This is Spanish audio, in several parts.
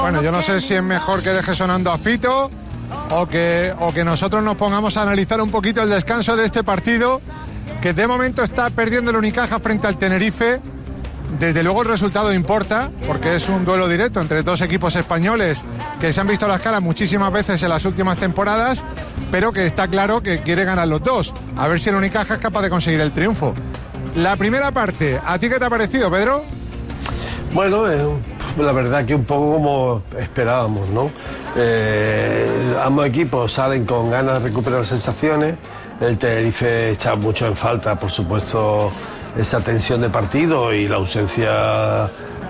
Bueno, yo no sé si es mejor que deje sonando a Fito o que nosotros nos pongamos a analizar un poquito el descanso de este partido, que de momento está perdiendo el Unicaja frente al Tenerife. Desde luego el resultado importa, porque es un duelo directo entre dos equipos españoles que se han visto las caras muchísimas veces en las últimas temporadas, pero que está claro que quiere ganar los dos. A ver si el Unicaja es capaz de conseguir el triunfo. La primera parte, ¿a ti qué te ha parecido, Pedro? Bueno, la verdad que un poco como esperábamos, ¿no? Ambos equipos salen con ganas de recuperar sensaciones. El Tenerife echa mucho en falta, por supuesto, esa tensión de partido y la ausencia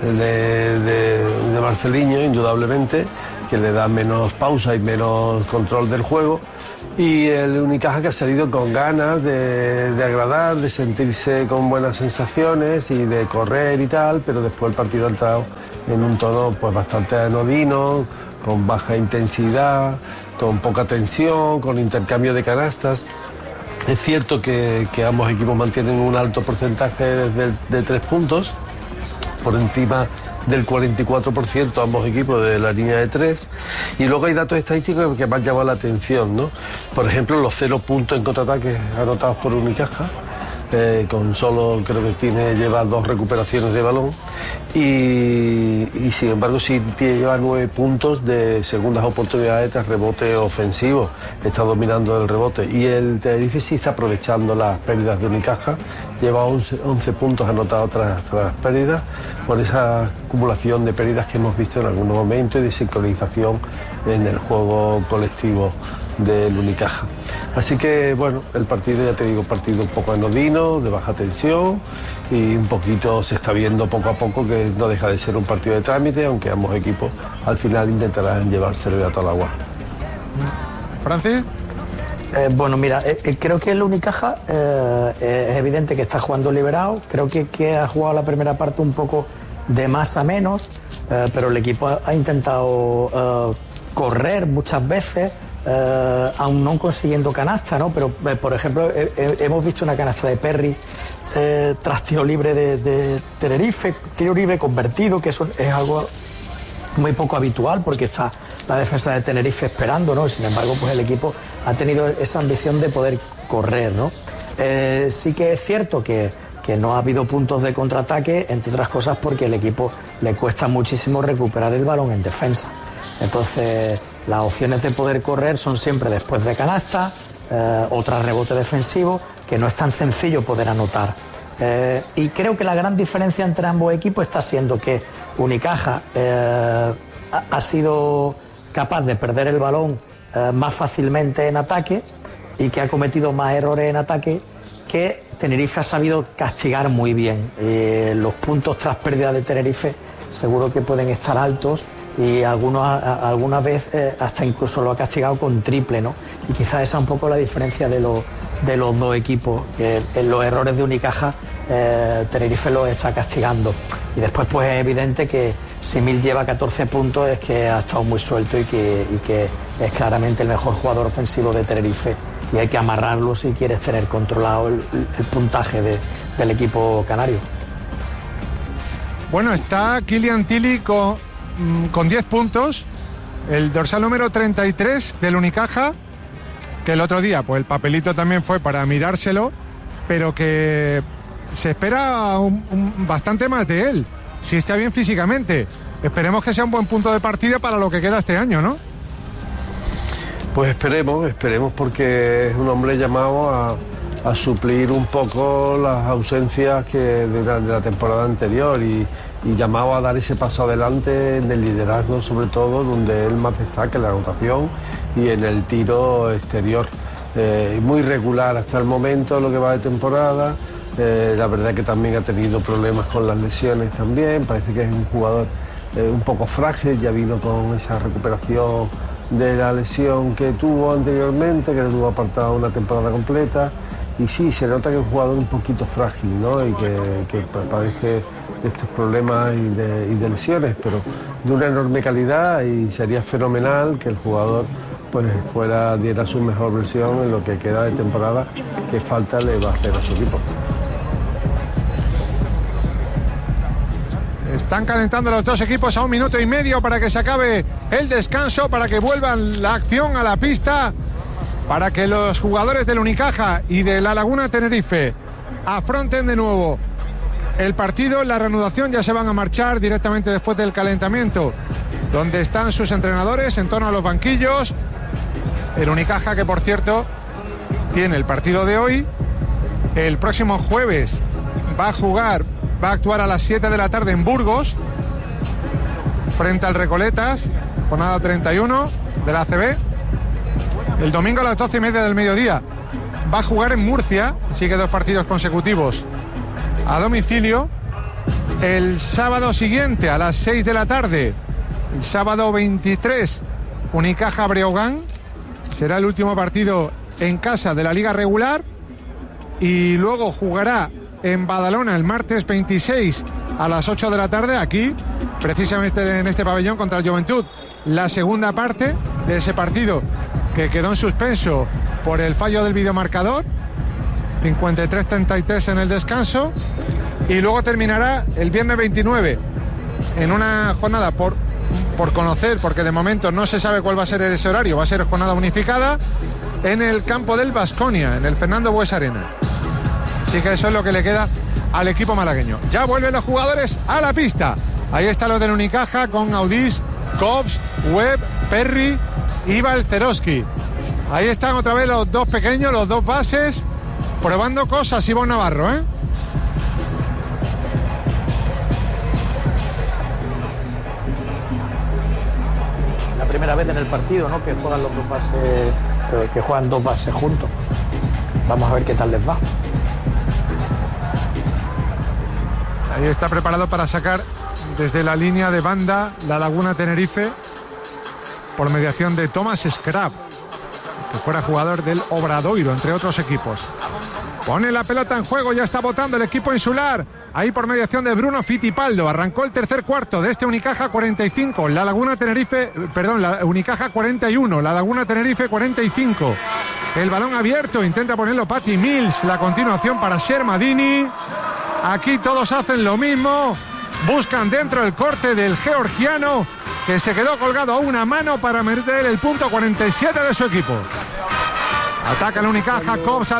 de Marceliño, indudablemente, que le da menos pausa y menos control del juego. Y el Unicaja, que ha salido con ganas de agradar, de sentirse con buenas sensaciones y de correr y tal, pero después el partido ha entrado en un tono pues bastante anodino, con baja intensidad, con poca tensión, con intercambio de canastas. Es cierto que ambos equipos mantienen un alto porcentaje de 3 puntos, por encima del 44% ambos equipos de la línea de 3, y luego hay datos estadísticos que me han llamado la atención, ¿no? Por ejemplo, los 0 puntos en contraataques anotados por Unicaja, con solo, creo que lleva 2 recuperaciones de balón, y sin embargo sí lleva 9 puntos de segundas oportunidades tras rebote ofensivo, está dominando el rebote, y el Tenerife sí está aprovechando las pérdidas de Unicaja, lleva 11 puntos anotados tras pérdidas, por esa acumulación de pérdidas que hemos visto en algunos momentos y de sincronización en el juego colectivo del Unicaja. Así que bueno, el partido, ya te digo, partido un poco anodino, de baja tensión, y un poquito se está viendo poco a poco que no deja de ser un partido de trámite, aunque ambos equipos al final intentarán llevárselo de toda la agua. ¿Francis? Bueno, mira, creo que el Unicaja es evidente que está jugando liberado. Creo que ha jugado la primera parte un poco de más a menos, pero el equipo ha intentado correr muchas veces, aún no consiguiendo canasta, ¿no? Pero, por ejemplo, hemos visto una canasta de Perry tras tiro libre de Tenerife, tiro libre convertido, que eso es algo muy poco habitual porque está la defensa de Tenerife esperando, ¿no? Sin embargo, pues el equipo ha tenido esa ambición de poder correr, ¿no? Sí que es cierto que no ha habido puntos de contraataque, entre otras cosas porque el equipo le cuesta muchísimo recuperar el balón en defensa. Entonces, las opciones de poder correr son siempre después de canasta, o tras rebote defensivo, que no es tan sencillo poder anotar. Y creo que la gran diferencia entre ambos equipos está siendo que Unicaja ha sido capaz de perder el balón más fácilmente en ataque y que ha cometido más errores en ataque, que Tenerife ha sabido castigar muy bien. Los puntos tras pérdida de Tenerife seguro que pueden estar altos, y alguna vez hasta incluso lo ha castigado con triple, ¿no? Y quizás esa es un poco la diferencia de los dos equipos, que en los errores de Unicaja Tenerife los está castigando, y después pues es evidente que si Mil lleva 14 puntos es que ha estado muy suelto y que es claramente el mejor jugador ofensivo de Tenerife, y hay que amarrarlo si quieres tener controlado el puntaje del equipo canario. Bueno, está Kylian Tilly con 10 puntos, el dorsal número 33 del Unicaja, que el otro día pues el papelito también fue para mirárselo, pero que se espera bastante más de él, si está bien físicamente. Esperemos que sea un buen punto de partida para lo que queda este año, ¿no? Pues esperemos, porque es un hombre llamado a suplir un poco las ausencias de la temporada anterior, y llamado a dar ese paso adelante en el liderazgo, sobre todo donde él más destaca, en la anotación y en el tiro exterior. Muy regular hasta el momento lo que va de temporada. La verdad que también ha tenido problemas con las lesiones también, parece que es un jugador un poco frágil, ya vino con esa recuperación de la lesión que tuvo anteriormente, que le tuvo apartado una temporada completa, y sí, se nota que es un jugador un poquito frágil, ¿no? Y que padece de estos problemas y de lesiones, pero de una enorme calidad, y sería fenomenal que el jugador pues diera su mejor versión en lo que queda de temporada, que falta le va a hacer a su equipo. Están calentando los dos equipos a 1 minuto y medio para que se acabe el descanso, para que vuelvan la acción a la pista, para que los jugadores del Unicaja y de La Laguna Tenerife afronten de nuevo el partido. La reanudación, ya se van a marchar directamente después del calentamiento, donde están sus entrenadores en torno a los banquillos. El Unicaja, que por cierto tiene el partido de hoy. El próximo jueves va a actuar a las 7 de la tarde en Burgos frente al Recoletas, jornada 31 de la ACB. El domingo a las 12:30 del mediodía va a jugar en Murcia, sigue 2 partidos consecutivos a domicilio. El sábado siguiente a las 6 de la tarde, el sábado 23, Unicaja Breogán, será el último partido en casa de la liga regular, y luego jugará en Badalona el martes 26 a las 8 de la tarde, aquí precisamente en este pabellón, contra el Juventud, la segunda parte de ese partido que quedó en suspenso por el fallo del videomarcador, 53-33 en el descanso, y luego terminará el viernes 29 en una jornada por conocer, porque de momento no se sabe cuál va a ser ese horario, va a ser jornada unificada en el campo del Baskonia, en el Fernando Bues Arena. Así que eso es lo que le queda al equipo malagueño. Ya vuelven los jugadores a la pista. Ahí está lo del Unicaja con Audis, Cobbs, Webb, Perry y Balcerowski. Ahí están otra vez los dos pequeños, los dos bases, probando cosas. Ivonne Navarro, La primera vez en el partido, ¿no?, que juegan los dos bases, que juegan dos bases juntos. Vamos a ver qué tal les va. Ahí está preparado para sacar desde la línea de banda La Laguna Tenerife, por mediación de Thomas Scrap, que fuera jugador del Obradoiro, entre otros equipos. Pone la pelota en juego, ya está votando el equipo insular. Ahí por mediación de Bruno Fittipaldo. Arrancó el tercer cuarto de este Unicaja 45. La Laguna Tenerife, la Unicaja 41. La Laguna Tenerife 45. El balón abierto, intenta ponerlo Patty Mills. La continuación para Shermadini. Aquí todos hacen lo mismo. Buscan dentro el corte del georgiano, que se quedó colgado a una mano para meter el punto 47 de su equipo. Ataca el Unicaja, Cobbs.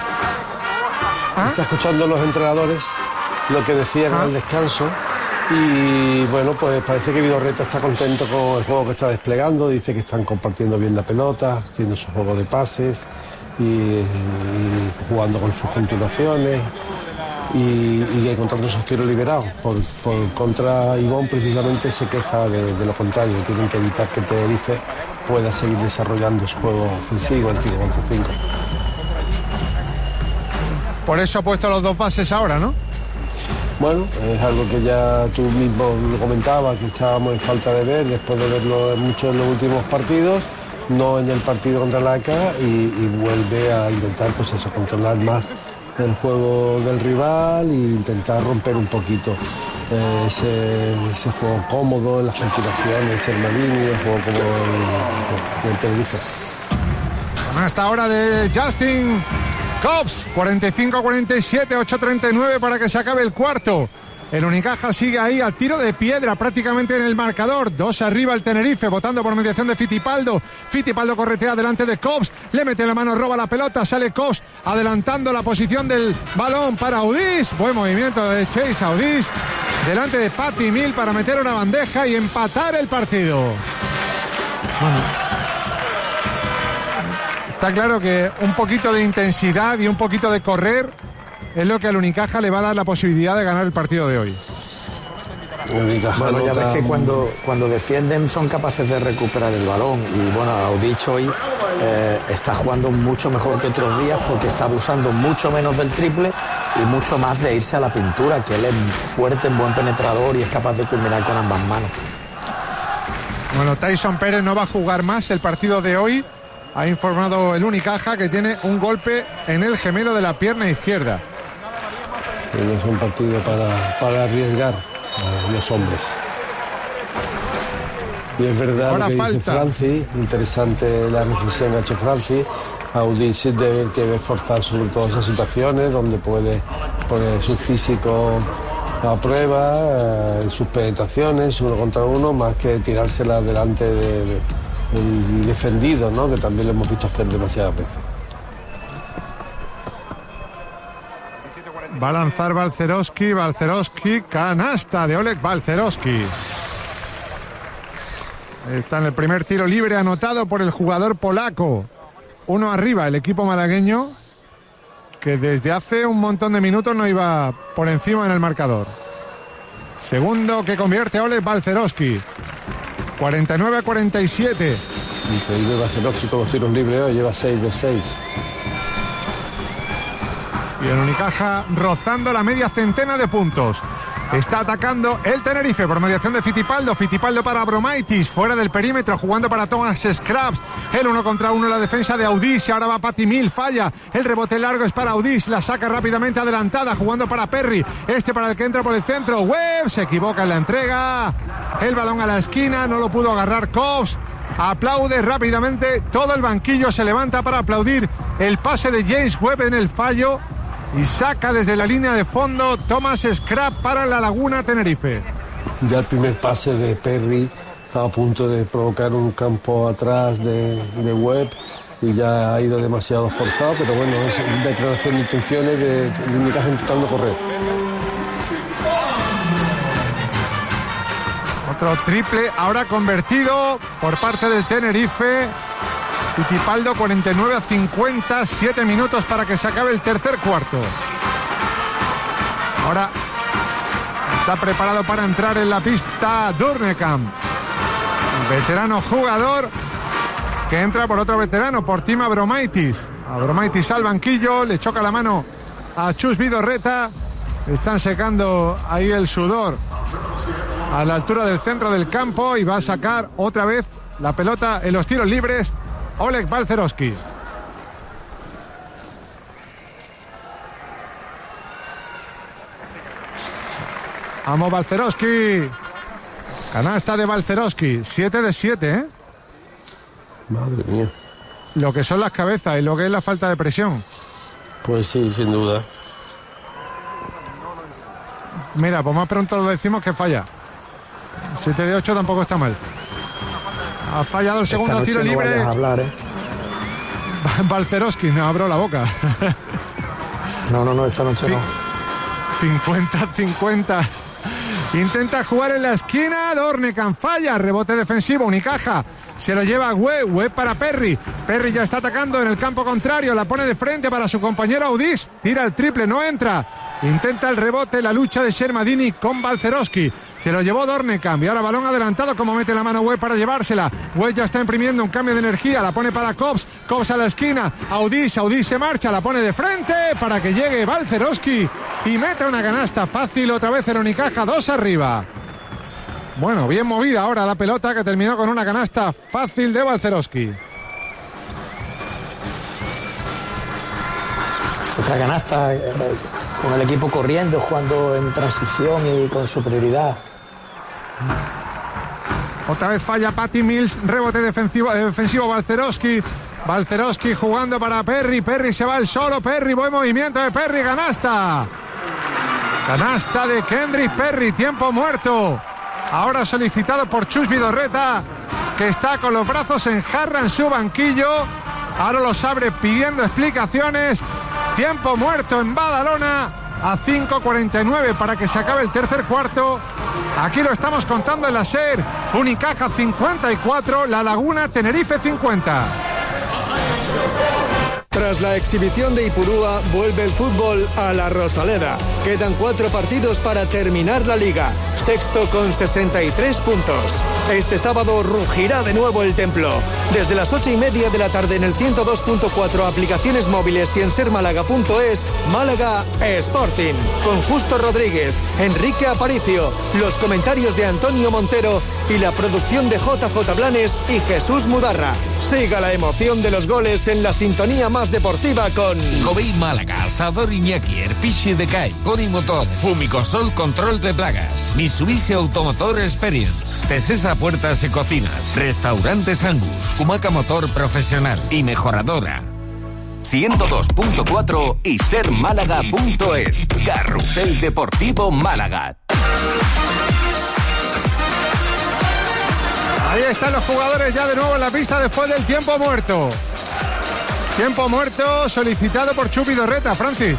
Está escuchando los entrenadores lo que decían al descanso, y bueno, pues parece que Vidorreta está contento con el juego que está desplegando. Dice que están compartiendo bien la pelota, haciendo su juego de pases y jugando con sus continuaciones y encontrando sus tiros liberados. Por contra, Ivonne precisamente se queja de lo contrario. Tienen que evitar que Tenerife pueda seguir desarrollando su juego ofensivo, el tiro contra 5. Por eso ha puesto los dos bases ahora, ¿no? Bueno, es algo que ya tú mismo lo comentabas, que estábamos en falta de ver, después de verlo mucho en los últimos partidos, no en el partido contra la ACA, y vuelve a intentar, pues eso, controlar más el juego del rival e intentar romper un poquito ese juego cómodo, las continuaciones, el Malini, el juego cómodo del Tenerife. Hasta ahora de Justin Cobbs, 45-47, 8:39 para que se acabe el cuarto. El Unicaja sigue ahí al tiro de piedra prácticamente en el marcador. 2 arriba el Tenerife, votando por mediación de Fittipaldo. Fittipaldo corretea delante de Cobbs, le mete la mano, roba la pelota, sale Cobbs adelantando la posición del balón para Audis. Buen movimiento de Chase Audis delante de Patty Mills para meter una bandeja y empatar el partido. Está claro que un poquito de intensidad y un poquito de correr es lo que al Unicaja le va a dar la posibilidad de ganar el partido de hoy. Bueno, ya ves que cuando defienden son capaces de recuperar el balón, y bueno, Audich hoy está jugando mucho mejor que otros días, porque está abusando mucho menos del triple y mucho más de irse a la pintura, que él es fuerte, en buen penetrador y es capaz de culminar con ambas manos. Bueno, Tyson Pérez no va a jugar más el partido de hoy. Ha informado el Unicaja que tiene un golpe en el gemelo de la pierna izquierda. No es un partido para arriesgar a los hombres. Y es verdad lo que dice Francis, interesante la reflexión que ha hecho Francis. Audich debe forzar sobre todo esas situaciones donde puede poner su físico a prueba en sus penetraciones, uno contra uno, más que tirársela delante del defendido, ¿no? Que también lo hemos visto hacer demasiadas veces. Va a lanzar Balcerowski, canasta de Oleg Balcerowski. Está en el primer tiro libre anotado por el jugador polaco. 1 arriba el equipo malagueño, que desde hace un montón de minutos no iba por encima en el marcador. Segundo que convierte Oleg Balcerowski. 49-47. Increíble Balcerowski con los tiros libres hoy, lleva 6 de 6. Y el Unicaja rozando la media centena de puntos. Está atacando el Tenerife por mediación de Fittipaldo. Fittipaldo para Abromaitis, fuera del perímetro, jugando para Thomas Scraps. El 1 contra 1 en la defensa de Audis. Y ahora va Patty Mills, falla. El rebote largo es para Audis, la saca rápidamente adelantada, jugando para Perry. Para el que entra por el centro. Webb se equivoca en la entrega. El balón a la esquina, no lo pudo agarrar Cobbs. Aplaude rápidamente. Todo el banquillo se levanta para aplaudir el pase de James Webb en el fallo. Y saca desde la línea de fondo Thomas Scrap para la Laguna Tenerife. Ya el primer pase de Perry estaba a punto de provocar un campo atrás de Webb y ya ha ido demasiado forzado, pero bueno, es declaración de intenciones de Unicaja intentando correr. Otro triple ahora convertido por parte del Tenerife. Fittipaldo 49-50, 7 minutos para que se acabe el tercer cuarto. Ahora está preparado para entrar en la pista Durnekamp, veterano jugador que entra por otro veterano, por Tim Abromaitis. Abromaitis al banquillo, le choca la mano a Chus Vidorreta. Están secando ahí el sudor a la altura del centro del campo y va a sacar otra vez la pelota en los tiros libres Oleg Balcerowski. Vamos Balcerowski. Canasta de Balcerowski. 7 de 7, ¿eh? Madre mía. Lo que son las cabezas y lo que es la falta de presión. Pues sí, sin duda. Mira, pues más pronto lo decimos que falla. 7 de 8 tampoco está mal. Ha fallado el segundo tiro libre. No hablar, Balcerowski, no abro la boca. No, esta noche no. 50-50. Intenta jugar en la esquina. Dornekamp falla. Rebote defensivo. Unicaja se lo lleva Webb para Perry. Perry ya está atacando en el campo contrario. La pone de frente para su compañero Audis. Tira el triple, no entra. Intenta el rebote, la lucha de Shermadini con Balcerowski. Se lo llevó Dornekamp y ahora balón adelantado, como mete la mano Webb para llevársela. Webb ya está imprimiendo un cambio de energía, la pone para Cobbs a la esquina. Audis se marcha, la pone de frente para que llegue Balcerowski y mete una canasta fácil. Otra vez el Unicaja, 2 arriba. Bueno, bien movida ahora la pelota, que terminó con una canasta fácil de Balcerowski. Otra canasta con el equipo corriendo, jugando en transición y con superioridad. Otra vez falla Patty Mills, rebote defensivo Balcerowski. Balcerowski jugando para Perry. Perry se va el solo. Perry, buen movimiento de Perry. Canasta. Canasta de Kendrick Perry. Tiempo muerto. Ahora solicitado por Chus Vidorreta, que está con los brazos en jarra en su banquillo. Ahora los abre pidiendo explicaciones. Tiempo muerto en Badalona. A 5:49 para que se acabe el tercer cuarto. Aquí lo estamos contando en la SER. Unicaja 54, La Laguna Tenerife 50. Tras la exhibición de Ipurúa, vuelve el fútbol a la Rosaleda. Quedan 4 partidos para terminar la liga. Sexto con 63 puntos. Este sábado rugirá de nuevo el templo. Desde las 8:30 de la tarde en el 102.4, aplicaciones móviles y en sermálaga.es, Málaga Sporting. Con Justo Rodríguez, Enrique Aparicio, los comentarios de Antonio Montero y la producción de JJ Blanes y Jesús Mudarra. Siga la emoción de los goles en la sintonía más deportiva con Covey Málaga, Asador Iñaki, Erpiche de Cai, Coni Motor, Fumicosol Control de Plagas, Mitsubishi Automotor Experience, Tesesa Puertas y Cocinas, Restaurantes Angus, Kumaca Motor Profesional y Mejoradora. 102.4 y sermálaga.es. Carrusel Deportivo Málaga. Ahí están los jugadores ya de nuevo en la pista después del tiempo muerto. Tiempo muerto solicitado por Chupi Dorreta, Francis.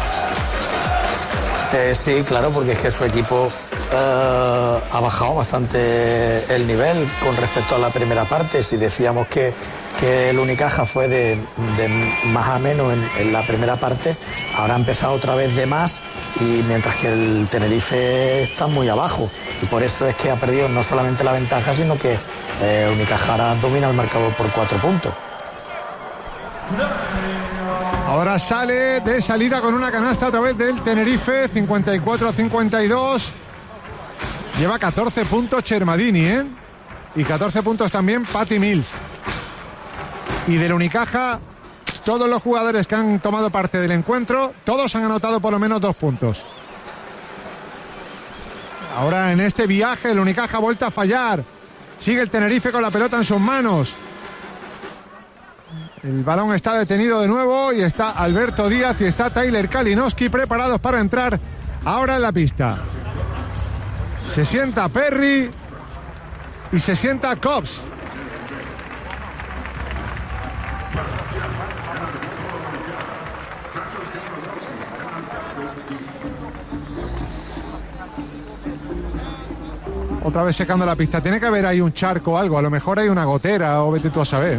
Sí, claro, porque es que su equipo ha bajado bastante el nivel con respecto a la primera parte. Si decíamos que el Unicaja fue de más a menos en la primera parte, ahora ha empezado otra vez de más, y mientras que el Tenerife está muy abajo. Y por eso es que ha perdido no solamente la ventaja, sino que Unicaja ahora domina el marcador por 4 puntos. Ahora sale de salida con una canasta otra vez del Tenerife, 54-52. Lleva 14 puntos Chermadini, ¿eh? Y 14 puntos también Patty Mills. Y del Unicaja, todos los jugadores que han tomado parte del encuentro, todos han anotado por lo menos 2 puntos. Ahora en este viaje el Unicaja ha vuelto a fallar. Sigue el Tenerife con la pelota en sus manos. El balón está detenido de nuevo y está Alberto Díaz y está Tyler Kalinowski preparados para entrar ahora en la pista. Se sienta Perry y se sienta Cobbs. Otra vez secando la pista. Tiene que haber ahí un charco o algo. A lo mejor hay una gotera o vete tú a saber.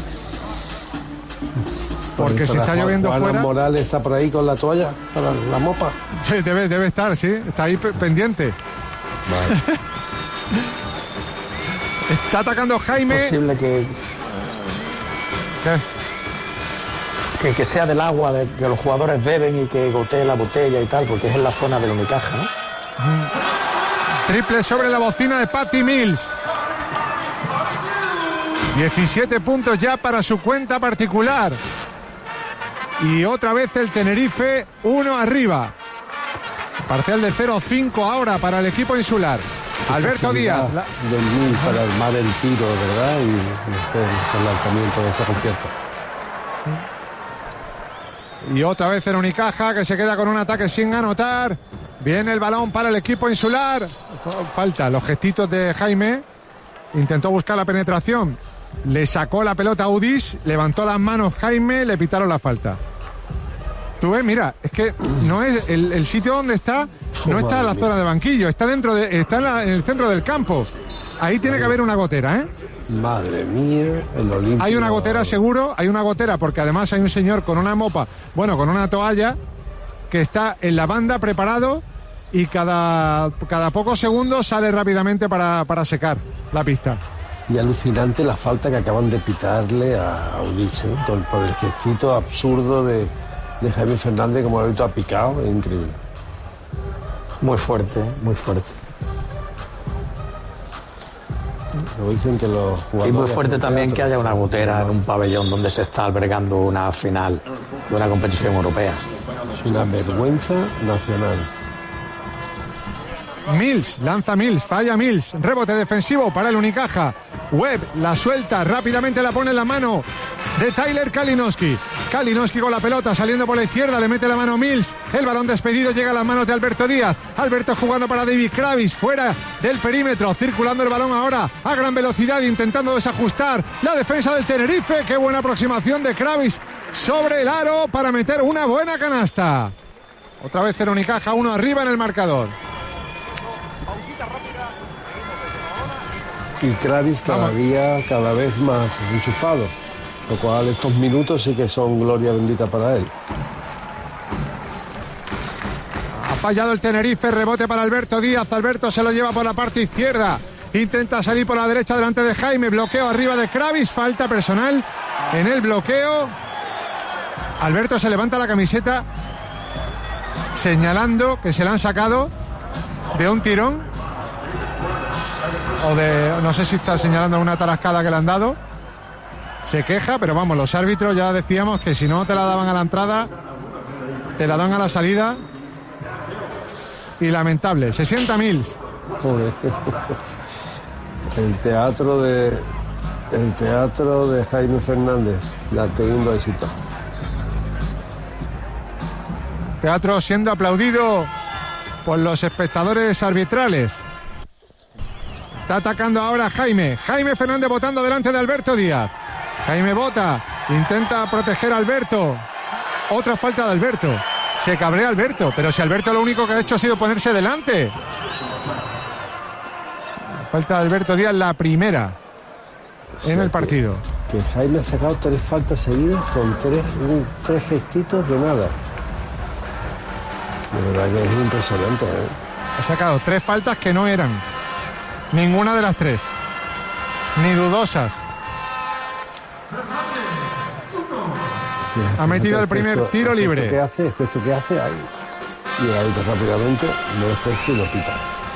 Porque si está lloviendo fuera... Morales está por ahí con la toalla para la mopa. Sí, debe estar, sí. Está ahí pendiente. Vale. Está atacando Jaime. Es posible que sea del agua de que los jugadores beben y que gotee la botella y tal, porque es en la zona del Unicaja, ¿no? Triple sobre la bocina de Patty Mills. 17 puntos ya para su cuenta particular. Y otra vez el Tenerife 1 arriba. Parcial de 0-5 ahora para el equipo insular. Alberto Díaz. Del Mil para armar el tiro, ¿verdad? Y hacer el lanzamiento de ese concierto. Y otra vez el Unicaja que se queda con un ataque sin anotar. Viene el balón para el equipo insular. Falta los gestitos de Jaime. Intentó buscar la penetración. Le sacó la pelota a Udis. Levantó las manos Jaime. Le pitaron la falta. Tú ves, mira, es que no es el sitio donde está. No está en la zona de banquillo. Está está en el centro del campo. Ahí tiene que haber una gotera, ¿eh? Madre mía, el Olimpia. Hay una gotera seguro. Hay una gotera porque además hay un señor con una mopa. Bueno, con una toalla. Que está en la banda preparado. Y cada pocos segundos sale rápidamente para secar la pista. Y alucinante la falta que acaban de pitarle a Ulises, por el gestito absurdo de Jaime Fernández, como ahorita ha picado, es increíble. Muy fuerte, muy fuerte. Luego dicen que los jugadores... Y muy fuerte también que haya una gotera en un pabellón donde se está albergando una final de una competición europea. Es una vergüenza nacional. Mills, lanza Mills, falla Mills, rebote defensivo para el Unicaja. Webb la suelta, rápidamente la pone en la mano de Tyler Kalinowski. Kalinowski con la pelota saliendo por la izquierda, le mete la mano Mills. El balón despedido llega a las manos de Alberto Díaz. Alberto jugando para David Kravis, fuera del perímetro, circulando el balón ahora a gran velocidad, intentando desajustar la defensa del Tenerife. Qué buena aproximación de Kravis sobre el aro para meter una buena canasta. Otra vez el Unicaja, 1 arriba en el marcador. Y Kravis cada vez más enchufado, lo cual estos minutos sí que son gloria bendita para él. Ha fallado el Tenerife, rebote para Alberto Díaz. Alberto se lo lleva por la parte izquierda, intenta salir por la derecha delante de Jaime, bloqueo arriba de Kravis, falta personal en el bloqueo. Alberto se levanta la camiseta señalando que se la han sacado de un tirón. O de, no sé si está señalando una tarascada que le han dado. Se queja, pero vamos, los árbitros ya decíamos que si no te la daban a la entrada, te la dan a la salida. Y lamentable, se sienta Mills. El teatro de Jaime Fernández, ya teniendo éxito. Teatro siendo aplaudido por los espectadores arbitrales. Está atacando ahora Jaime Fernández botando delante de Alberto Díaz. Jaime bota, intenta proteger a Alberto. Otra falta de Alberto. Se cabrea Alberto, pero si Alberto lo único que ha hecho ha sido ponerse delante. Falta de Alberto Díaz, la primera en el partido. Que Jaime ha sacado 3 faltas seguidas con 3 gestitos de nada. De verdad que es impresionante, ¿eh? Ha sacado 3 faltas que no eran ninguna de las 3, ni dudosas. Ha metido el primer tiro libre. Esto que hace ahí. Y el árbitro rápidamente lo después y lo pita.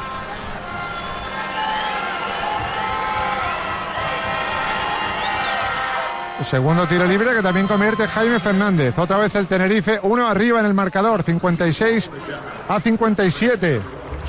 El segundo tiro libre que también convierte Jaime Fernández. Otra vez el Tenerife, 1 arriba en el marcador, 56-57.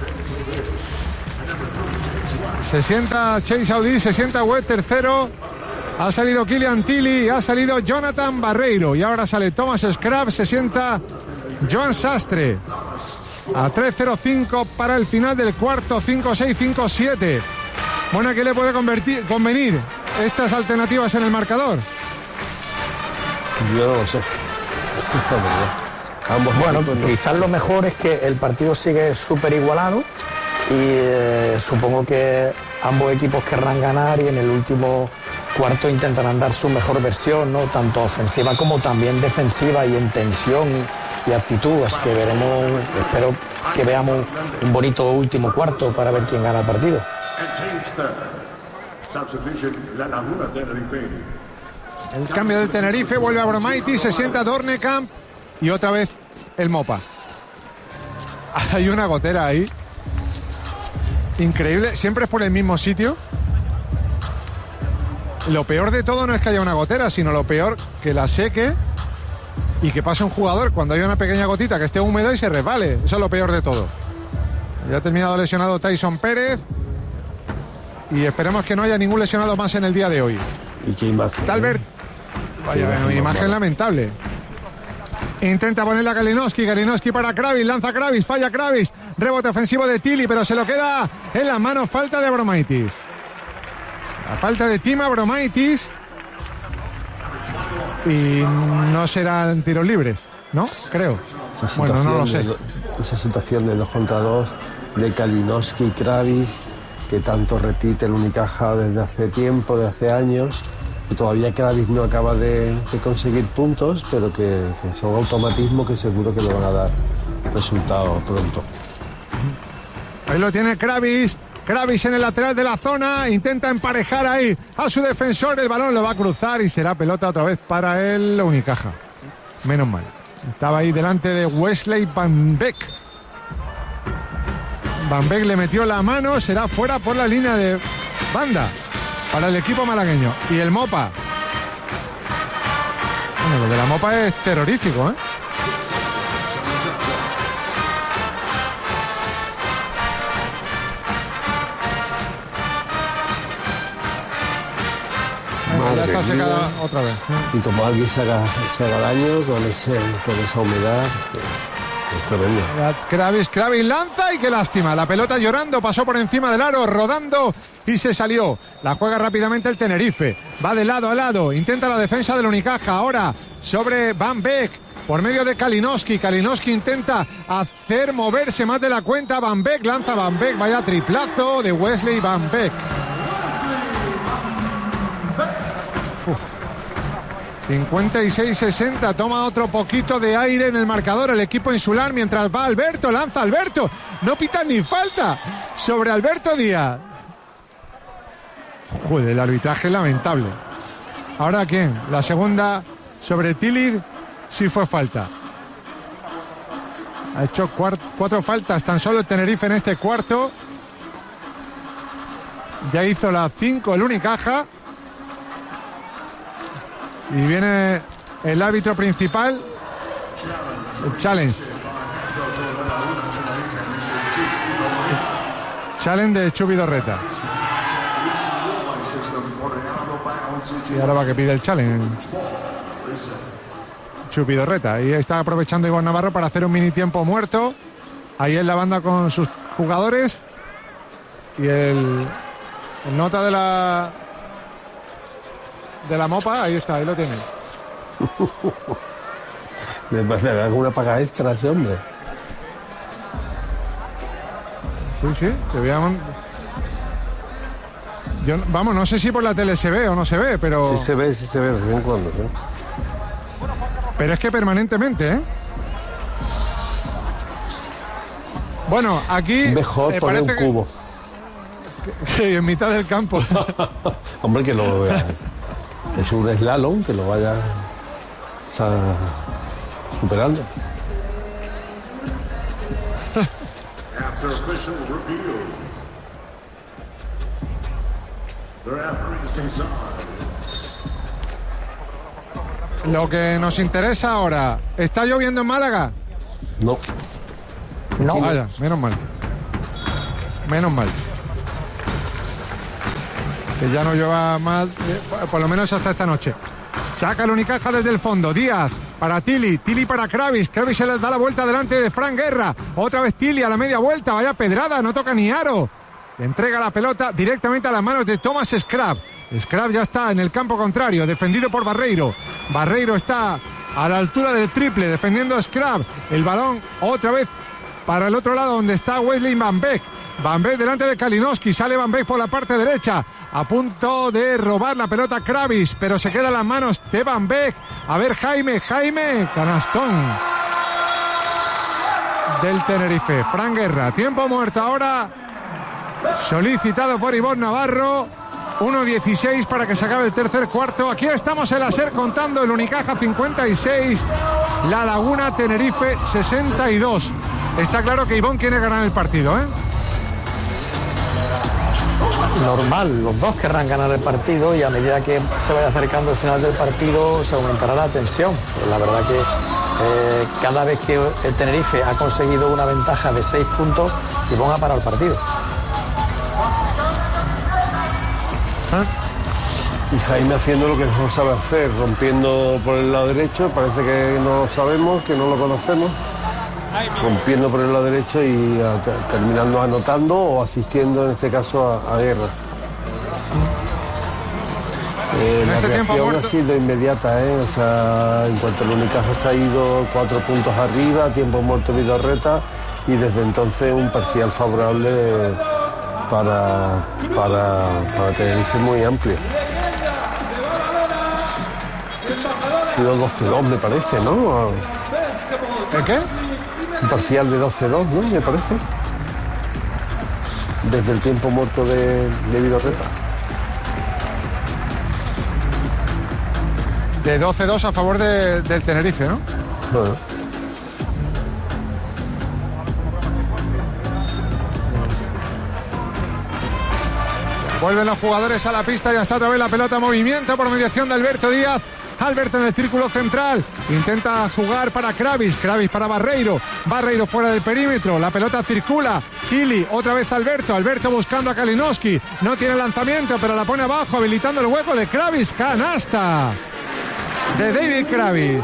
Se sienta Chase Audí, se sienta Webb, tercero. Ha salido Kylian Tilly, ha salido Jonathan Barreiro. Y ahora sale Thomas Scrap, se sienta Joan Sastre. A 3:05 para el final del cuarto, 5-6, 5-7. Bueno, ¿a qué le puede convenir estas alternativas en el marcador? Yo no lo sé. Ambos, bueno, quizás lo mejor es que el partido sigue súper igualado y supongo que ambos equipos querrán ganar y en el último cuarto intentarán dar su mejor versión, ¿no? Tanto ofensiva como también defensiva y en tensión y actitud. Así que veremos, espero que veamos un bonito último cuarto para ver quién gana el partido. El cambio del Tenerife, vuelve a Bromaitis, se sienta Dornekamp y otra vez el Mopa. Hay una gotera ahí increíble, siempre es por el mismo sitio. Lo peor de todo no es que haya una gotera, sino lo peor que la seque y que pase un jugador cuando haya una pequeña gotita que esté húmedo y se resbale. Eso es lo peor de todo. Ya ha terminado lesionado Tyson Pérez y esperemos que no haya ningún lesionado más en el día de hoy. ¿Y qué imagen? Talbert, vaya, imagen lamentable. Intenta ponerle a Kalinowski para Kravis, lanza Kravis, falla Kravis, rebote ofensivo de Tilly, pero se lo queda en las manos, falta de Bromaitis. La falta de Tima Bromaitis. Y no serán tiros libres, ¿no? Creo. Bueno, no lo sé. Esa situación de 2 contra 2 de Kalinowski y Kravis, que tanto repite el Unicaja desde hace tiempo, desde hace años, que todavía Kravis no acaba de conseguir puntos, pero que son automatismos que seguro que le van a dar resultados pronto. Ahí lo tiene Kravis en el lateral de la zona, intenta emparejar ahí a su defensor, el balón lo va a cruzar y será pelota otra vez para el Unicaja. Menos mal. Estaba ahí delante de Wesley Van Beek. Van Beek le metió la mano, será fuera por la línea de banda para el equipo malagueño. Y el Mopa. Bueno, lo de la Mopa es terrorífico, ¿eh? Ya está secada otra vez. Y como alguien se haga daño con esa humedad, es tremendo. Kravis lanza y qué lástima. La pelota llorando, pasó por encima del aro, rodando y se salió. La juega rápidamente el Tenerife. Va de lado a lado, intenta la defensa del Unicaja. Ahora sobre Van Beek. Por medio de Kalinowski. Kalinowski intenta hacer moverse más de la cuenta. Van Beek lanza Van Beek. Vaya triplazo de Wesley Van Beek. 56-60, toma otro poquito de aire en el marcador el equipo insular mientras va Alberto, lanza Alberto, no pita ni falta sobre Alberto Díaz. Joder, el arbitraje es lamentable. Ahora ¿quién? La segunda sobre Tilly sí fue falta. Ha hecho 4 faltas tan solo el Tenerife en este cuarto. Ya hizo las 5 el Unicaja. Y viene el árbitro principal, el challenge. Challenge de Chubi Dorreta. Y ahora va que pide el challenge. Vidorreta. Y está aprovechando Iván Navarro para hacer un mini tiempo muerto. Ahí en la banda con sus jugadores. Y el nota de la Mopa, ahí está, ahí lo tiene. Me parece alguna paga extra ese hombre. Sí, te veamos. Yo, vamos, no sé si por la tele se ve o no se ve, pero... Sí se ve, de vez en cuando, sí. Pero es que permanentemente, ¿eh? Bueno, aquí... Mejor poner un cubo. Que en mitad del campo. Hombre, que lo vea. Es un slalom, que lo vaya superando. Lo que nos interesa ahora, ¿está lloviendo en Málaga? No. Vaya, menos mal. Que ya no llueva más, por lo menos hasta esta noche. Saca el Unicaja desde el fondo. Díaz para Tili para Kravis. Kravis se les da la vuelta delante de Fran Guerra. Otra vez Tili a la media vuelta. Vaya pedrada, no toca ni aro. Le entrega la pelota directamente a las manos de Thomas Scrap. Scrap ya está en el campo contrario, defendido por Barreiro. Barreiro está a la altura del triple, defendiendo a Scrap. El balón otra vez para el otro lado, donde está Wesley Van Beek. Van Beek delante de Kalinowski. Sale Van Beek por la parte derecha. A punto de robar la pelota Kravis, pero se queda en las manos de Van Beek. A ver, Jaime, canastón del Tenerife. Fran Guerra, tiempo muerto ahora, solicitado por Iván Navarro. 1:16 para que se acabe el tercer cuarto. Aquí estamos en la SER contando el Unicaja 56, La Laguna Tenerife 62. Está claro que Iván quiere ganar el partido, ¿eh? Normal, los dos querrán ganar el partido y a medida que se vaya acercando el final del partido se aumentará la tensión. Pero la verdad que cada vez que el Tenerife ha conseguido una ventaja de 6 puntos, Iván ha parado el partido. Y Jaime haciendo lo que no sabe hacer, rompiendo por el lado derecho, parece que no lo sabemos, que no lo conocemos, rompiendo por el lado derecho y terminando anotando o asistiendo en este caso a Guerra. La reacción ha sido inmediata, o sea, en cuanto el Unicaja se ha ido 4 puntos arriba, tiempo muerto Vidorreta, y desde entonces un parcial favorable para Tenerife muy amplio. Ha sido 12-2, me parece, ¿no? ¿El qué? Un parcial de 12-2, ¿no? Me parece. Desde el tiempo muerto de Vidorreta. De 12-2 a favor del Tenerife, ¿no? Bueno. Vuelven los jugadores a la pista, ya está otra vez la pelota en movimiento por mediación de Alberto Díaz. Alberto en el círculo central, intenta jugar para Kravis para Barreiro fuera del perímetro, la pelota circula, Tili, otra vez Alberto buscando a Kalinowski, no tiene lanzamiento pero la pone abajo, habilitando el hueco de Kravis, canasta de David Kravis.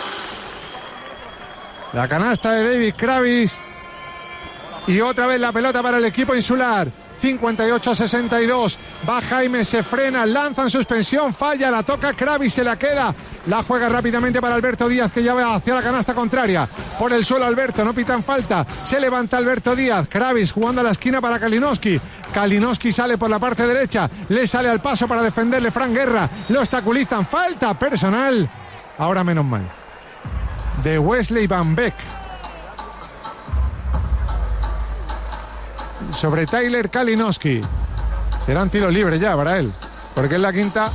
La canasta de David Kravis y otra vez la pelota para el equipo insular. 58-62, va Jaime, se frena, lanza en suspensión, falla, la toca Kravis, se la queda, la juega rápidamente para Alberto Díaz, que ya va hacia la canasta contraria, por el suelo Alberto, no pitan falta, se levanta Alberto Díaz, Kravis jugando a la esquina para Kalinowski sale por la parte derecha, le sale al paso para defenderle Fran Guerra, lo obstaculizan, falta personal, ahora menos mal, de Wesley Van Beek. Sobre Tyler Kalinowski. Serán tiros libres ya para él, porque es la quinta.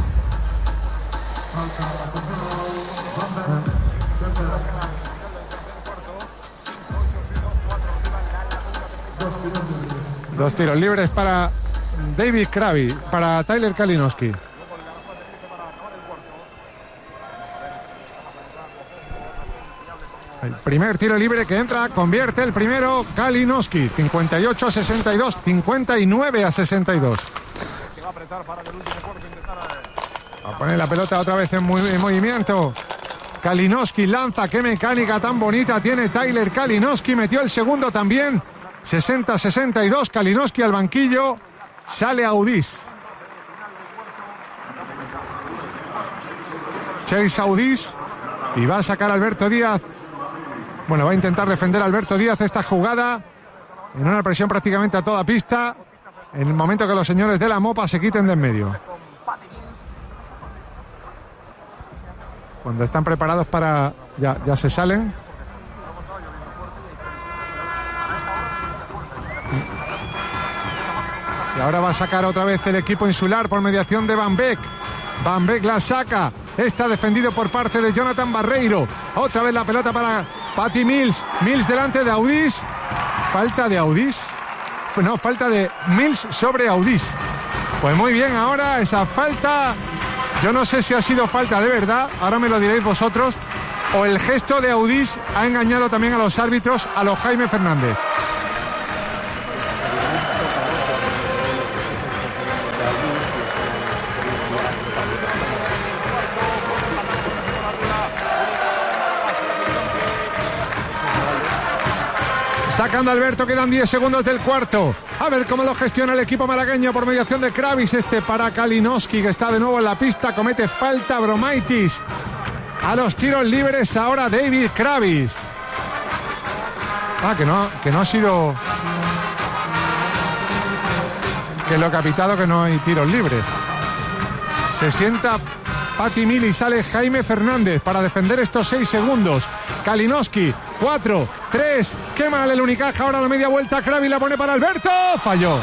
Dos tiros libres para David Kravis, para Tyler Kalinowski. El primer tiro libre que entra, convierte el primero Kalinowski, 58-62, 59-62. Va a poner la pelota otra vez en movimiento. Kalinowski lanza, qué mecánica tan bonita tiene Tyler Kalinowski, metió el segundo también. 60-62, Kalinowski al banquillo, sale Audis. Chase Audis y va a sacar Alberto Díaz. Bueno, va a intentar defender Alberto Díaz esta jugada en una presión prácticamente a toda pista, en el momento que los señores de la Mopa se quiten de en medio. Cuando están preparados para... ya se salen. Y ahora va a sacar otra vez el equipo insular por mediación de Van Beek. Van Beek la saca. Está defendido por parte de Jonathan Barreiro. Otra vez la pelota para Patty Mills. Mills delante de Audis. Falta de Audis. No, falta de Mills sobre Audis. Pues muy bien, ahora esa falta. Yo no sé si ha sido falta de verdad. Ahora me lo diréis vosotros. O el gesto de Audis ha engañado también a los árbitros, a los Jaime Fernández. Sacando a Alberto, quedan 10 segundos del cuarto. A ver cómo lo gestiona el equipo malagueño por mediación de Kravis. Para Kalinowski, que está de nuevo en la pista. Comete falta Bromaitis. A los tiros libres ahora David Kravis. Que no ha sido... Que lo capitado que no hay tiros libres. Se sienta Patty Mill y sale Jaime Fernández para defender estos 6 segundos. Kalinowski, 4, 3, qué mal el Unicaja, ahora la media vuelta, Kravis la pone para Alberto, falló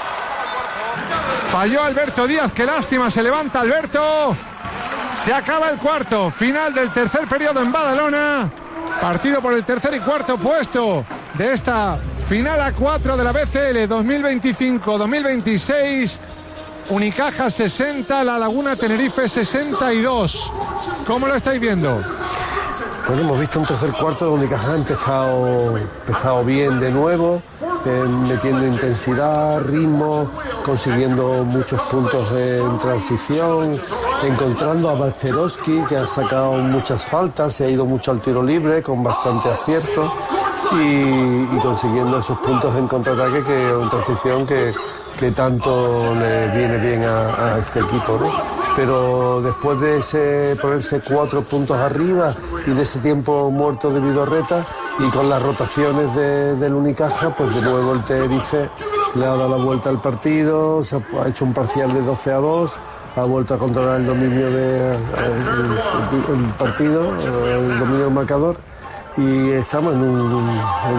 Alberto Díaz, qué lástima, se levanta Alberto, se acaba el cuarto, final del tercer periodo en Badalona, partido por el tercer y cuarto puesto de esta final A4 de la BCL 2025-2026, Unicaja 60, La Laguna Tenerife 62, ¿cómo lo estáis viendo? Bueno, hemos visto un tercer cuarto donde Unicaja ha empezado bien de nuevo, metiendo intensidad, ritmo, consiguiendo muchos puntos en transición, encontrando a Balcerowski, que ha sacado muchas faltas, se ha ido mucho al tiro libre con bastante acierto y consiguiendo esos puntos en contraataque en transición que tanto le viene bien a este equipo, ¿no? Pero después de ponerse 4 puntos arriba y de ese tiempo muerto de Vidorreta y con las rotaciones del Unicaja, pues de nuevo el Tenerife le ha dado la vuelta al partido, se ha hecho un parcial de 12-2, ha vuelto a controlar el dominio del partido, el dominio del marcador, y estamos en un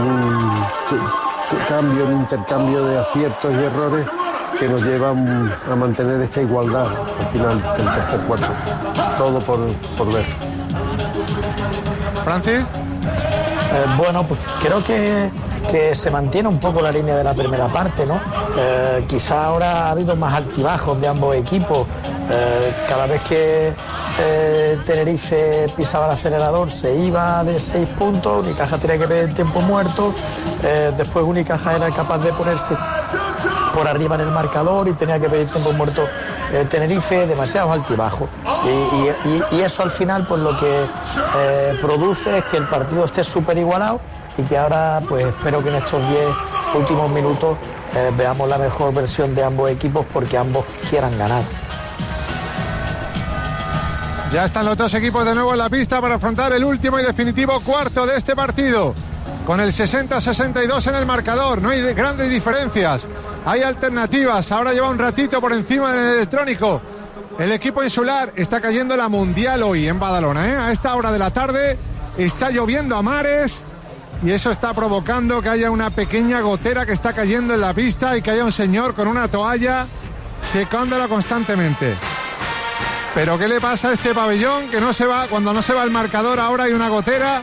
intercambio de aciertos y errores que nos llevan a mantener esta igualdad al final del tercer cuarto. Todo por ver. ¿Francis? Bueno, pues creo que se mantiene un poco la línea de la primera parte, ¿no? Quizá ahora ha habido más altibajos de ambos equipos. Cada vez que Tenerife pisaba el acelerador se iba de 6 puntos, Unicaja tenía que ver el tiempo muerto, después Unicaja era capaz de ponerse por arriba en el marcador y tenía que pedir tiempo muerto Tenerife, demasiados altibajos y eso al final pues lo que produce es que el partido esté súper igualado y que ahora pues espero que en estos 10 últimos minutos veamos la mejor versión de ambos equipos porque ambos quieran ganar. Ya están los dos equipos de nuevo en la pista para afrontar el último y definitivo cuarto de este partido. Con el 60-62 en el marcador, no hay grandes diferencias, hay alternativas, ahora lleva un ratito por encima del electrónico. El equipo insular está cayendo la Mundial hoy en Badalona, A esta hora de la tarde está lloviendo a mares y eso está provocando que haya una pequeña gotera que está cayendo en la pista y que haya un señor con una toalla secándola constantemente. Pero ¿qué le pasa a este pabellón que no se va, cuando no se va el marcador ahora hay una gotera?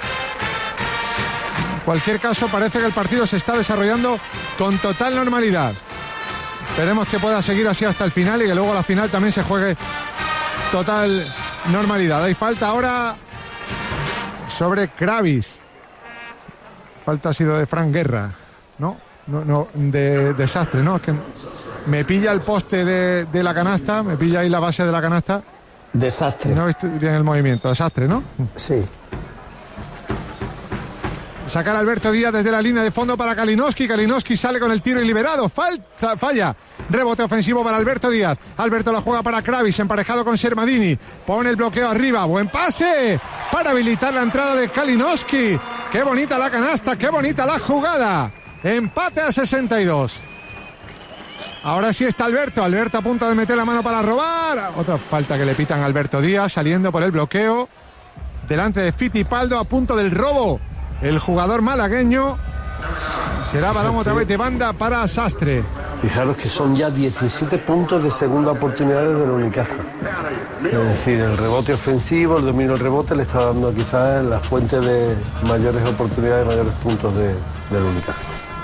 En cualquier caso, parece que el partido se está desarrollando con total normalidad. Esperemos que pueda seguir así hasta el final y que luego la final también se juegue total normalidad. Hay falta ahora sobre Kravis. Falta ha sido de Fran Guerra, ¿no? No, de desastre, ¿no? Es que me pilla el poste de la canasta, me pilla ahí la base de la canasta Desastre. No he visto bien el movimiento, desastre, ¿no? Sí. Sacar a Alberto Díaz desde la línea de fondo para Kalinowski. Kalinowski sale con el tiro y liberado. Falla. Rebote ofensivo para Alberto Díaz. Alberto la juega para Kravis, emparejado con Sermadini. Pone el bloqueo arriba. Buen pase para habilitar la entrada de Kalinowski. Qué bonita la canasta, qué bonita la jugada. Empate a 62. Ahora sí está Alberto. Alberto a punto de meter la mano para robar. Otra falta que le pitan a Alberto Díaz, saliendo por el bloqueo. Delante de Fittipaldo, a punto del robo. El jugador malagueño. Será balón otra vez de banda para Sastre. Fijaros que son ya 17 puntos de segunda oportunidad del Unicaja. Es decir, el rebote ofensivo, el dominio del rebote le está dando quizás la fuente de mayores oportunidades, mayores puntos del Unicaja.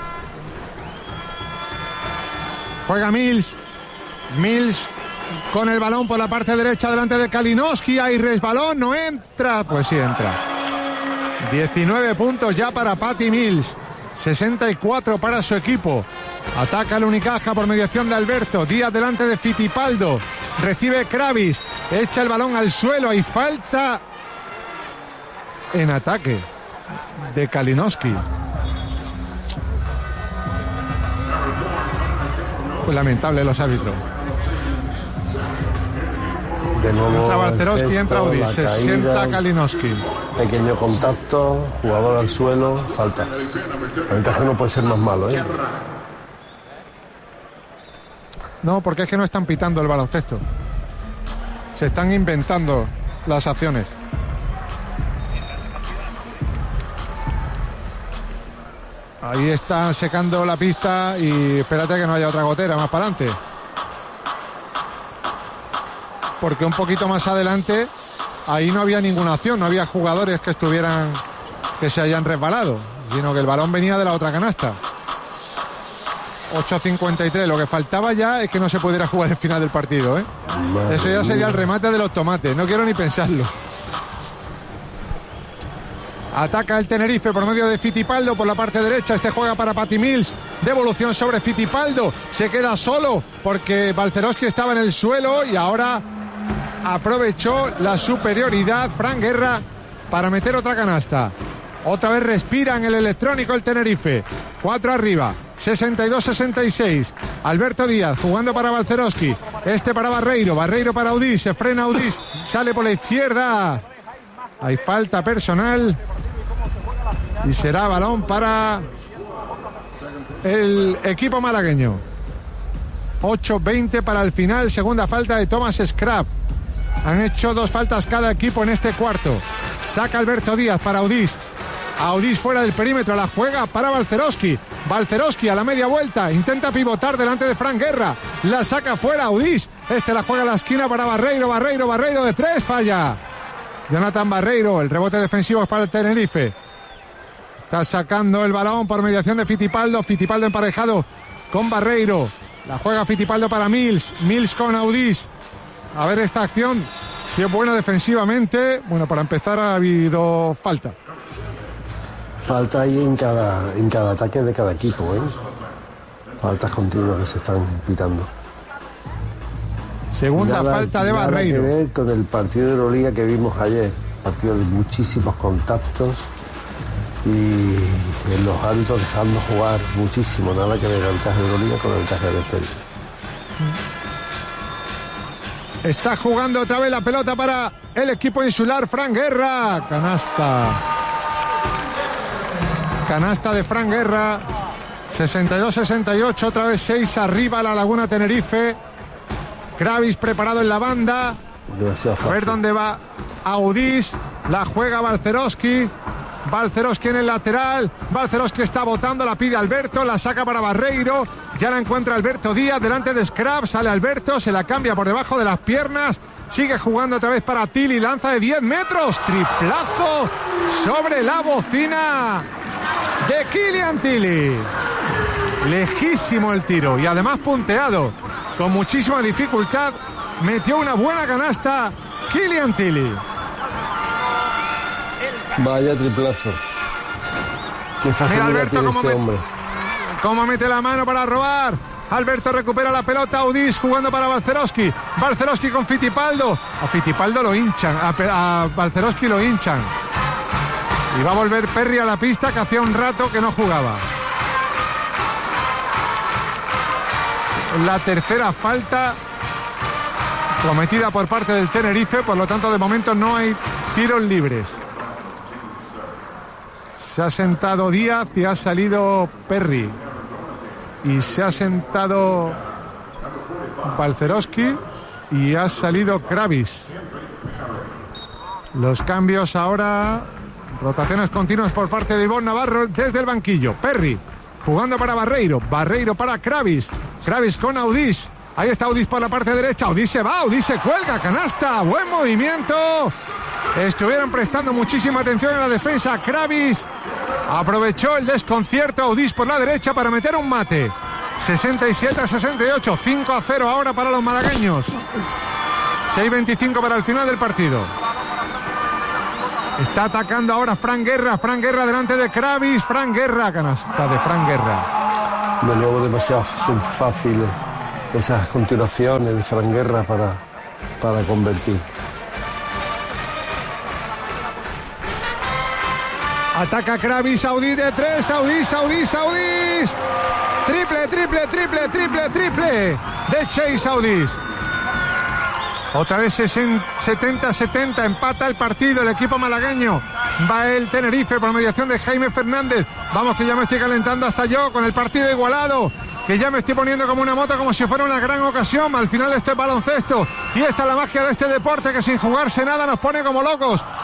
Juega Mills. Mills con el balón por la parte derecha delante de Kalinowski. Hay resbalón, no entra. Pues sí entra. 19 puntos ya para Patty Mills. 64 para su equipo. Ataca el Unicaja por mediación de Alberto. Díaz delante de Fittipaldo. Recibe Kravis. Echa el balón al suelo. Hay falta en ataque de Kalinowski. Pues lamentable los árbitros. De nuevo entra Balcerowski, entra Udis. Se sienta Kalinowski. Pequeño contacto, jugador al suelo, falta. La ventaja no puede ser más malo, ¿eh? No, porque es que no están pitando el baloncesto. Se están inventando las acciones. Ahí está secando la pista y espérate que no haya otra gotera más para adelante. Porque un poquito más adelante ahí no había ninguna acción, no había jugadores que se hayan resbalado, sino que el balón venía de la otra canasta. 8:53, lo que faltaba ya es que no se pudiera jugar el final del partido, ¿eh? Eso ya sería el remate de los tomates, no quiero ni pensarlo. Ataca el Tenerife por medio de Fittipaldo por la parte derecha. Este juega para Patty Mills. Devolución sobre Fittipaldo. Se queda solo porque Balcerowski estaba en el suelo y ahora aprovechó la superioridad Fran Guerra para meter otra canasta. Otra vez respira en el electrónico el Tenerife. 4 arriba. 62-66. Alberto Díaz jugando para Balcerowski. Este para Barreiro. Barreiro para Udis. Se frena Udis. Sale por la izquierda. Hay falta personal. Y será balón para el equipo malagueño. 8:20 para el final. Segunda falta de Thomas Scrap. Han hecho 2 faltas cada equipo en este cuarto. Saca Alberto Díaz para Udis. Udis fuera del perímetro. La juega para Balcerowski. Balcerowski a la media vuelta. Intenta pivotar delante de Fran Guerra. La saca fuera Udis. La juega a la esquina para Barreiro. Barreiro de 3. Falla. Jonathan Barreiro. El rebote defensivo es para el Tenerife. Está sacando el balón por mediación de Fittipaldo. Fittipaldo emparejado con Barreiro. La juega Fittipaldo para Mills. Mills con Udis. A ver esta acción. Si es buena defensivamente. Bueno, para empezar ha habido falta. Falta ahí en cada ataque de cada equipo, ¿eh? Faltas continuas que se están pitando. Segunda falta de Barreiro. Nada que ver con el partido de Euroliga que vimos ayer. Partido de muchísimos contactos y los árbitros dejando jugar muchísimo. Nada que ver el caso de Euroliga con el caso de Bessel. Está jugando otra vez la pelota para el equipo insular. Fran Guerra. Canasta de Fran Guerra. 62-68. Otra vez 6 arriba la Laguna Tenerife. Kravis preparado en la banda. A ver dónde va Udis. La juega Balcerowski. Balcerowski en el lateral. Balcerowski está botando, la pide Alberto, la saca para Barreiro. Ya la encuentra Alberto Díaz delante de Scrap. Sale Alberto, se la cambia por debajo de las piernas. Sigue jugando otra vez para Tilly. Lanza de 10 metros. Triplazo sobre la bocina de Killian Tilly. Lejísimo el tiro y además punteado. Con muchísima dificultad. Metió una buena canasta Killian Tilly. Vaya triplazo. Qué fácil Mira Alberto tiene este hombre. cómo mete la mano para robar. Alberto recupera la pelota. Audís jugando para Balcerowski. Balcerowski con Fittipaldo. A Fittipaldo lo hinchan. A Balcerowski lo hinchan. Y va a volver Perry a la pista, que hacía un rato que no jugaba. La tercera falta cometida por parte del Tenerife, por lo tanto de momento no hay tiros libres. Se ha sentado Díaz y ha salido Perry. Y se ha sentado Balcerowski y ha salido Kravis. Los cambios ahora, rotaciones continuas por parte de Ivonne Navarro desde el banquillo. Perry jugando para Barreiro. Barreiro para Kravis. Kravis con Audís. Ahí está Audís por la parte derecha. Audís se va, Audís se cuelga. Canasta, buen movimiento. Estuvieron prestando muchísima atención a la defensa. Kravis aprovechó el desconcierto. Audís por la derecha para meter un mate. 67-68, 5-0 ahora para los malagueños. 6-25 para el final del partido. Está atacando ahora Fran Guerra. Fran Guerra delante de Kravis. Fran Guerra, canasta de Fran Guerra. De nuevo demasiado fáciles esas continuaciones de Fran Guerra para convertir. Ataca Kravis, Audís de 3, Audís. Triple de Chase Audís. Otra vez 70-70, empata el partido el equipo malagueño. Va el Tenerife por mediación de Jaime Fernández. Vamos, que ya me estoy calentando hasta yo con el partido igualado, que ya me estoy poniendo como una moto, como si fuera una gran ocasión al final de este baloncesto. Y esta es la magia de este deporte, que sin jugarse nada nos pone como locos.